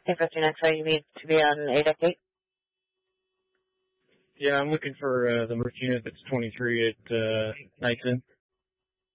A15 X-ray, you need to be on 8X8? Yeah, I'm looking for the merch unit that's 23 at Knightson.